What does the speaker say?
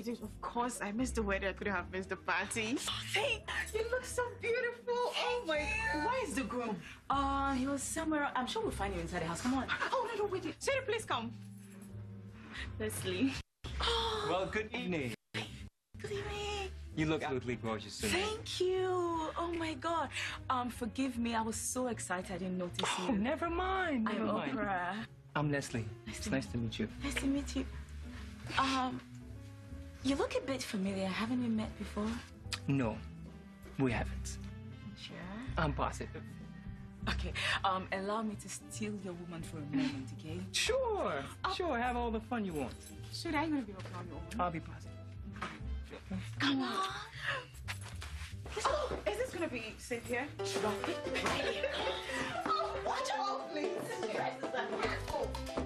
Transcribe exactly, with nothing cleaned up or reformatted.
did. Of course, I missed the wedding. I couldn't have missed the party. Hey, You look so beautiful. Oh my! Where is the groom? Uh, he was somewhere. I'm sure we'll find him inside the house. Come on. Oh no, no, wait. Sherry, please come. Leslie. Well, good evening. Good evening. You look absolutely gorgeous tonight. Thank you. Oh my God. Um, forgive me. I was so excited I didn't notice Oh, you. never mind. Never I'm mind. Oprah. I'm Leslie. Nice it's to nice to meet you. Nice to meet you. Um, you look a bit familiar. Haven't we met before? No, we haven't. Sure. I'm positive. Okay. Um, allow me to steal your woman for a moment, okay? Sure, sure. Have all the fun you want. Should I gonna be okay on your own? I'll be positive. Come on. Oh, is this gonna be safe here? Sure.